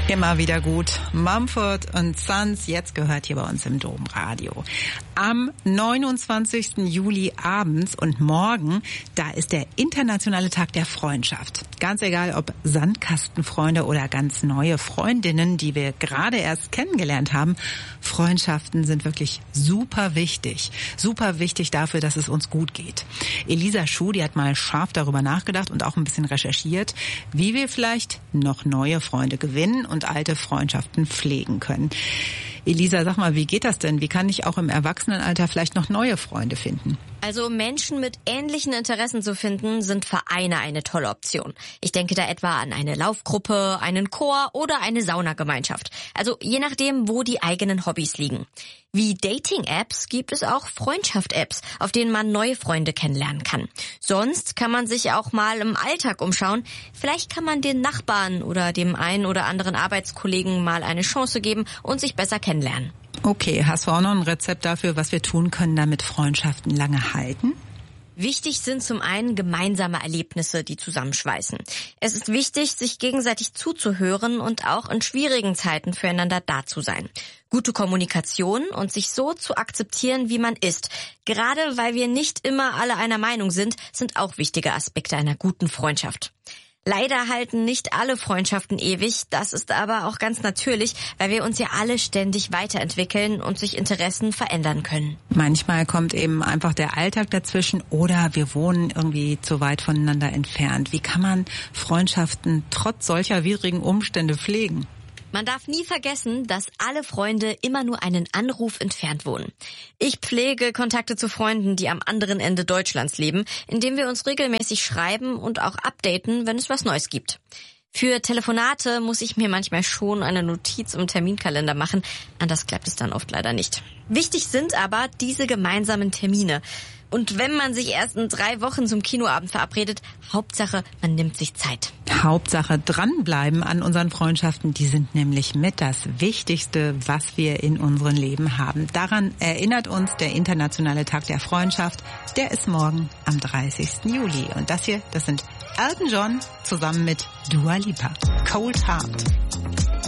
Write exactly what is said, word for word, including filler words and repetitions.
Immer wieder gut. Mumford und Sons, jetzt gehört hier bei uns im Domradio. Am neunundzwanzigsten Juli abends und morgen, da ist der internationale Tag der Freundschaft. Ganz egal, ob Sandkastenfreunde oder ganz neue Freundinnen, die wir gerade erst kennengelernt haben, Freundschaften sind wirklich super wichtig. Super wichtig dafür, dass es uns gut geht. Elisa Schuh, die hat mal scharf darüber nachgedacht und auch ein bisschen recherchiert, wie wir vielleicht noch neue Freunde gewinnen und alte Freundschaften pflegen können. Elisa, sag mal, wie geht das denn? Wie kann ich auch im Erwachsenenalter vielleicht noch neue Freunde finden? Also Menschen mit ähnlichen Interessen zu finden, sind Vereine eine tolle Option. Ich denke da etwa an eine Laufgruppe, einen Chor oder eine Saunagemeinschaft. Also je nachdem, wo die eigenen Hobbys liegen. Wie Dating-Apps gibt es auch Freundschaft-Apps, auf denen man neue Freunde kennenlernen kann. Sonst kann man sich auch mal im Alltag umschauen. Vielleicht kann man den Nachbarn oder dem einen oder anderen Arbeitskollegen mal eine Chance geben und sich besser kennenlernen. Okay, hast du auch noch ein Rezept dafür, was wir tun können, damit Freundschaften lange halten? Wichtig sind zum einen gemeinsame Erlebnisse, die zusammenschweißen. Es ist wichtig, sich gegenseitig zuzuhören und auch in schwierigen Zeiten füreinander da zu sein. Gute Kommunikation und sich so zu akzeptieren, wie man ist. Gerade weil wir nicht immer alle einer Meinung sind, sind auch wichtige Aspekte einer guten Freundschaft. Leider halten nicht alle Freundschaften ewig, das ist aber auch ganz natürlich, weil wir uns ja alle ständig weiterentwickeln und sich Interessen verändern können. Manchmal kommt eben einfach der Alltag dazwischen oder wir wohnen irgendwie zu weit voneinander entfernt. Wie kann man Freundschaften trotz solcher widrigen Umstände pflegen? Man darf nie vergessen, dass alle Freunde immer nur einen Anruf entfernt wohnen. Ich pflege Kontakte zu Freunden, die am anderen Ende Deutschlands leben, indem wir uns regelmäßig schreiben und auch updaten, wenn es was Neues gibt. Für Telefonate muss ich mir manchmal schon eine Notiz im Terminkalender machen, anders klappt es dann oft leider nicht. Wichtig sind aber diese gemeinsamen Termine. Und wenn man sich erst in drei Wochen zum Kinoabend verabredet, Hauptsache, man nimmt sich Zeit. Hauptsache dranbleiben an unseren Freundschaften, die sind nämlich mit das Wichtigste, was wir in unserem Leben haben. Daran erinnert uns der Internationale Tag der Freundschaft. Der ist morgen am dreißigsten Juli. Und das hier, das sind Elton John zusammen mit Dua Lipa. Cold Heart.